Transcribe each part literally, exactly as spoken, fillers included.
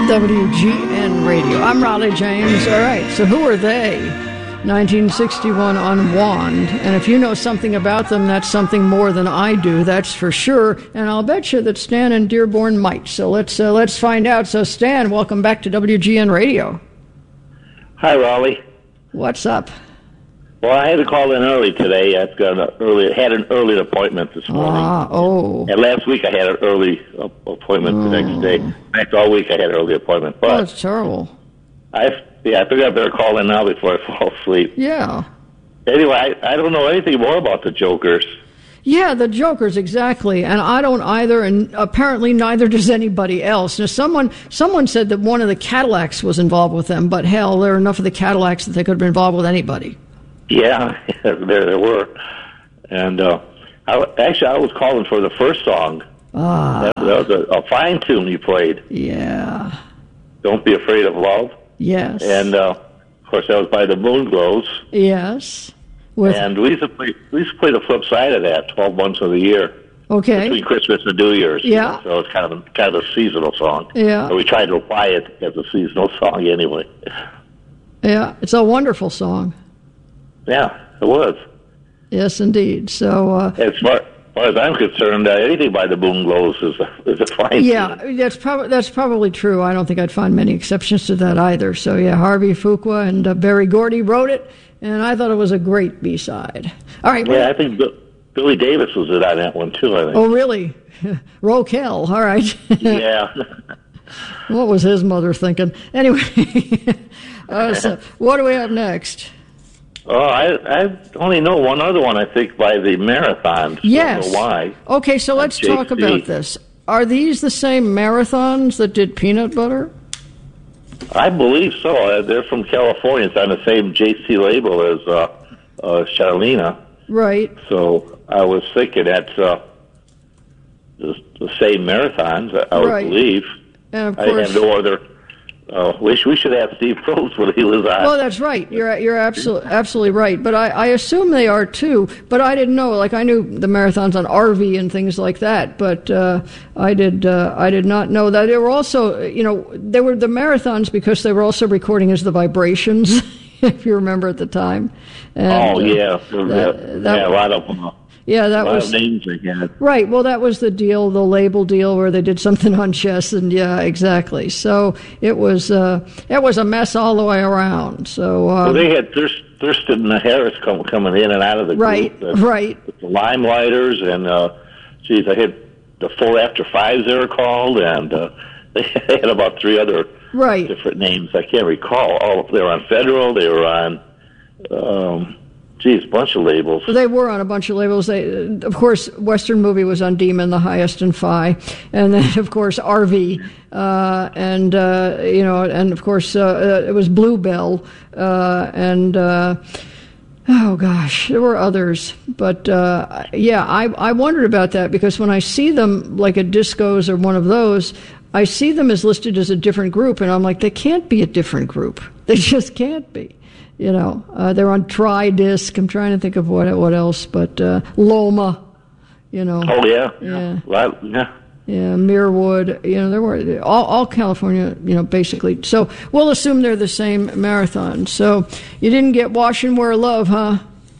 W G N Radio. I'm Raleigh James. All right, so who are they? nineteen sixty-one on Wand. And if you know something about them, that's something more than I do, that's for sure. And I'll bet you that Stan and Dearborn might. So let's uh, let's find out. So Stan, welcome back to W G N Radio. Hi, Raleigh. What's up? Well, I had to call in early today. I've got an early, had an early appointment this morning. Ah, oh. And last week I had an early appointment oh. the next day. In fact, all week I had an early appointment. But oh, that's terrible. I, yeah, I figured I better call in now before I fall asleep. Yeah. Anyway, I, I don't know anything more about the Jokers. Yeah, the Jokers, exactly. And I don't either, and apparently neither does anybody else. Now, someone someone said that one of the Cadillacs was involved with them, but hell, there are enough of the Cadillacs that they could have been involved with anybody. Yeah, there there were. And uh, I, actually, I was calling for the first song. Ah. That, that was a, a fine tune you played. Yeah. Don't Be Afraid of Love. Yes. And, uh, of course, that was by the Moonglows. Yes. With... And we used, to play, we used to play the flip side of that, twelve months of the year. Okay. Between Christmas and New Year's. Yeah. You know, so it's kind of a, kind of a seasonal song. Yeah. So we tried to apply it as a seasonal song anyway. Yeah, it's a wonderful song. Yeah, it was. Yes, indeed. So, uh, as far, as far as I'm concerned, uh, anything by the Moonglows is a, is a fine yeah, tune. that's probably that's probably true. I don't think I'd find many exceptions to that either. So, yeah, Harvey Fuqua and uh, Berry Gordy wrote it, and I thought it was a great B-side. All right. Yeah, well, I think Bill, Billy Davis was it on that one too. I think. Oh, really? Rokel. All right. Yeah. What was his mother thinking? Anyway, uh, so what do we have next? Oh, I I only know one other one, I think, by the Marathons. Yes. I don't know why. Okay, so let's J C. talk about this. Are these the same Marathons that did Peanut Butter? I believe so. Uh, they're from California. It's on the same J C label as uh, uh, Charlena. Right. So I was thinking that's uh, the, the same Marathons, I, I would right. believe. And of I course, have no other... Uh, wish we should have Steve Probst when he was on. Oh, that's right. You're you're absolutely absolutely right. But I, I assume they are too. But I didn't know. Like I knew the marathons on R V and things like that. But uh, I did uh, I did not know that they were also. You know, they were the Marathons because they were also recording as the Vibrations, if you remember at the time. And, oh yeah, uh, that, that, yeah, a lot of them. Yeah, that a lot was of names they had. Right. Well, that was the deal, the label deal, where they did something on chess, and yeah, exactly. So it was uh, it was a mess all the way around. So um, well, they had Thirst, Thurston Harris come, coming in and out of the right, group. The, right. The Limelighters, and uh, geez, I had the Four After Fives they were called, and uh, they had about three other right. different names I can't recall. All they were on Federal, they were on. Um, Geez, a bunch of labels. They were on a bunch of labels. They, of course, Western Movie was on Demon, the highest in Phi, and then of course R V, uh, and uh, you know, and of course uh, it was Bluebell, uh, and uh, oh gosh, there were others. But uh, yeah, I I wondered about that because when I see them like at discos or one of those, I see them as listed as a different group, and I'm like, they can't be a different group. They just can't be. You know, uh, they're on Tri-Disc. I'm trying to think of what what else, but uh, Loma, you know. Oh, yeah. Yeah. Well, yeah. Yeah, Muirwood. You know, there were all, all California, you know, basically. So we'll assume they're the same marathon. So you didn't get Wash and Wear Love, huh?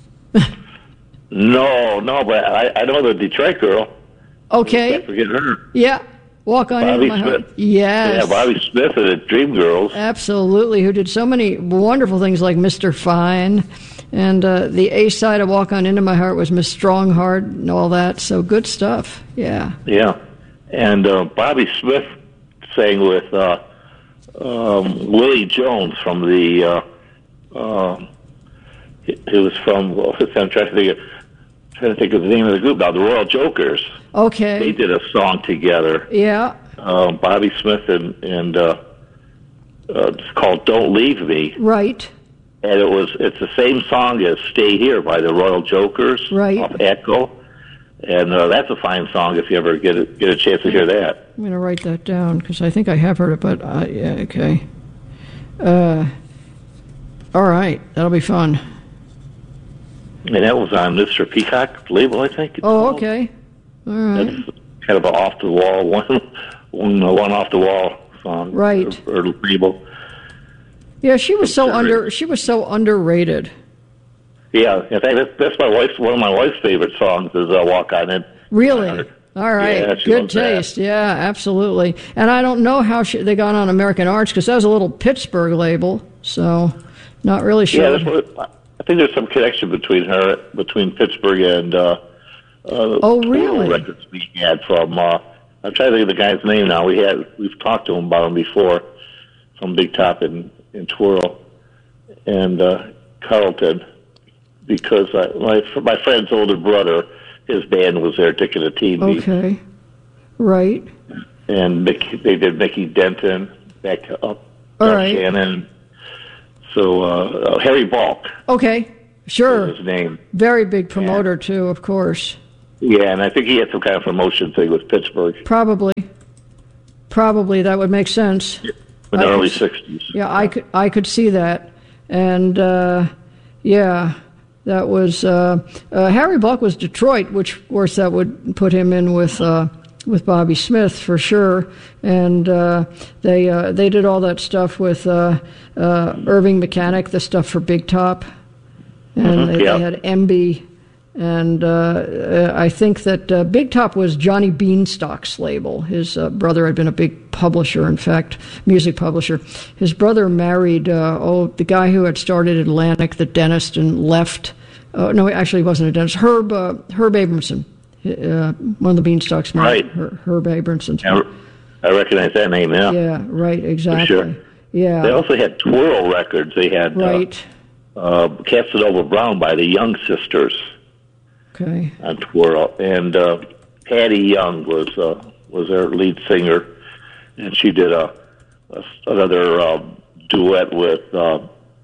no, no, but I, I know the Detroit girl. Okay. Can't forget her. Yeah. Walk on Bobby into my Smith. heart. Yes. Yeah, Bobby Smith and the Dreamgirls. Absolutely, who did so many wonderful things like Mister Fine. And uh, the A side of Walk On Into My Heart was Miss Strongheart and all that. So good stuff. Yeah. Yeah. And uh, Bobby Smith sang with uh, um, Willie Jones from the, uh, uh, he was from, well, I'm trying to think of, trying to think of the name of the group now, the Royal Jokers. Okay. They did a song together. Yeah. Um, Bobby Smith and, and uh, uh, it's called Don't Leave Me. Right. And it was it's the same song as Stay Here by the Royal Jokers. Right. Off Echo. And uh, that's a fine song if you ever get a, get a chance to hear that. I'm going to write that down because I think I have heard it, but uh, yeah, okay. Uh, all right. That'll be fun. And that was on Mister Peacock label, I think. It's Oh, called. okay. All right. That's kind of an off-the-wall, one, one, one off-the-wall song, right? Or, or label. Yeah, she was so under. She was so underrated. Yeah, in fact, that's, that's my wife's one of my wife's favorite songs is uh, "Walk On In." Really? All right. Yeah, good taste. That. Yeah, absolutely. And I don't know how she, they got on American Arts because that was a little Pittsburgh label, so not really sure. Yeah, that's what, I think there's some connection between her, between Pittsburgh and uh, uh, oh, really? Records we had from. Uh, I'm trying to think of the guy's name now. We had we've talked to him about him before, from Big Top in in Twirl and uh, Carlton, because I, my my friend's older brother. His band was there, Ticket to T V. Okay, right. And Mickey, they did Mickey Denton, back to up, All up right. Shannon. So uh, uh, Harry Balk. Okay, sure. Was his name. Very big promoter and, too, of course. Yeah, and I think he had some kind of promotion thing with Pittsburgh. Probably, probably that would make sense. Yeah, in the I early sixties. Yeah, yeah, I could I could see that, and uh, yeah. That was uh, uh, Harry Balk was Detroit, which of course that would put him in with uh, with Bobby Smith for sure, and uh, they uh, they did all that stuff with uh, uh, Irving Mechanic, the stuff for Big Top, and mm-hmm, they, yeah. they had M B, and uh, I think that uh, Big Top was Johnny Beanstalk's label. His uh, brother had been a big publisher, in fact, music publisher. His brother married uh, oh the guy who had started Atlantic, the dentist, and left. Uh, no, actually, he wasn't a dentist. Herb uh, Herb Abramson, uh, one of the Beanstalks. Right. Her, Herb Abramson. Yeah, I recognize that name now. Yeah, right, exactly. For sure. Yeah. They also had Twirl Records. They had right. uh, uh, Casanova Brown by the Young Sisters. Okay. On Twirl, and uh, Patty Young was uh, was their lead singer, and she did a, a another uh, duet with. Uh,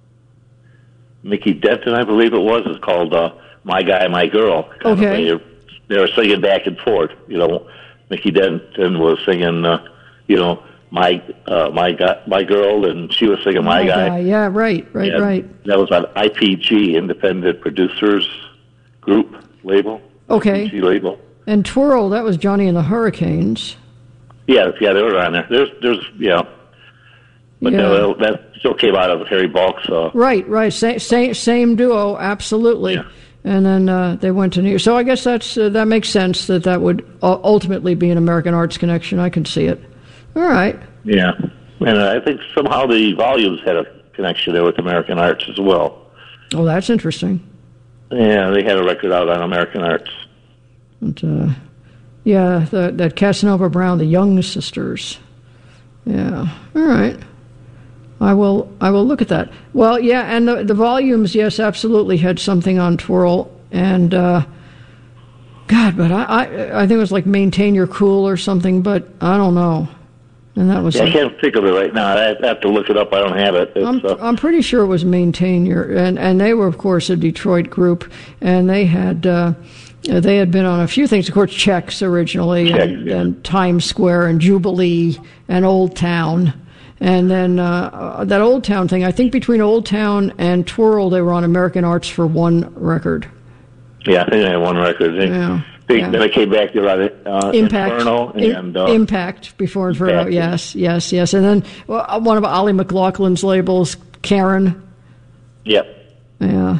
Mickey Denton, I believe it was. It's called uh, "My Guy, My Girl." Kind okay. Of, they, they were singing back and forth. You know, Mickey Denton was singing, uh, you know, my uh, my guy, my girl, and she was singing "My, my guy. guy." Yeah, right, right, and right. That was on I P G, Independent Producers Group label. Okay. I P G label. And Twirl, that was Johnny and the Hurricanes. Yeah, yeah, they were on there. There's, there's, yeah. But yeah. no, that still came out of Harry Balk's. Uh, right, right. Same, same, same duo, absolutely. Yeah. And then uh, they went to New York. So I guess that's uh, that makes sense that that would uh, ultimately be an American Arts connection. I can see it. All right. Yeah, and I think somehow the Volumes had a connection there with American Arts as well. Oh, that's interesting. Yeah, they had a record out on American Arts. And, uh, yeah, the, that Casanova Brown, the Young Sisters. Yeah. All right. I will. I will look at that. Well, yeah, and the the Volumes, yes, absolutely had something on Twirl, and uh, God, but I, I, I think it was like Maintain Your Cool or something, but I don't know. And that was. Yeah, like, I can't think of it right now. I have to look it up. I don't have it. I'm, uh, I'm pretty sure it was Maintain Your, and and they were of course a Detroit group, and they had. Uh, They had been on a few things, of course, Chex originally, Chex, and, yeah. and Times Square, and Jubilee, and Old Town. And then uh, that Old Town thing, I think between Old Town and Twirl, they were on American Arts for one record. Yeah, I think they had one record. They, yeah. they, yeah. Then I came back, they were on uh, Impact. Inferno. And, uh, Impact before Inferno, Impact, yes, yes, yes. And then well, one of Ollie McLaughlin's labels, Karen. Yep. Yeah.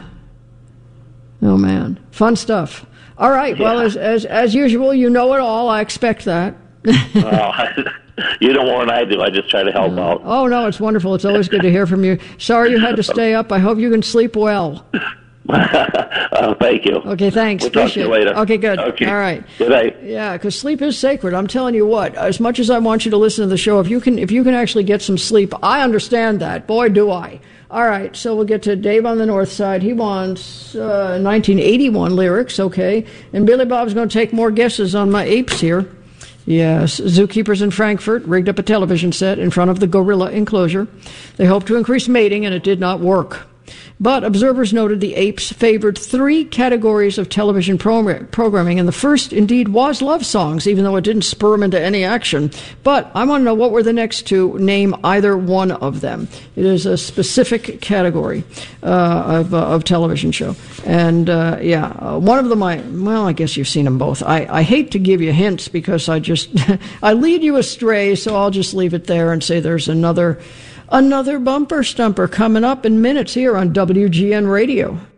Oh, man. Fun stuff. All right. Yeah. Well, as, as as usual, you know it all. I expect that. Well, you know more than I do. I just try to help uh, out. Oh, no, it's wonderful. It's always good to hear from you. Sorry you had to stay up. I hope you can sleep well. uh, thank you. Okay, thanks. We'll talk to you later. Okay, good. Okay. All right. Good night. Yeah, because sleep is sacred. I'm telling you what. As much as I want you to listen to the show, if you can, if you can actually get some sleep, I understand that. Boy, do I. All right, so we'll get to Dave on the North Side. He wants uh, nineteen eighty-one lyrics, okay. And Billy Bob's going to take more guesses on my apes here. Yes, zookeepers in Frankfurt rigged up a television set in front of the gorilla enclosure. They hoped to increase mating, and it did not work. But observers noted the apes favored three categories of television program- programming, and the first indeed was love songs, even though it didn't spur them into any action. But I want to know what were the next two. Name either one of them. It is a specific category uh, of, uh, of television show. And, uh, yeah, uh, one of them I, well, I guess you've seen them both. I, I hate to give you hints because I just, I lead you astray, so I'll just leave it there and say there's another, another bumper stumper coming up in minutes here on W G N Radio.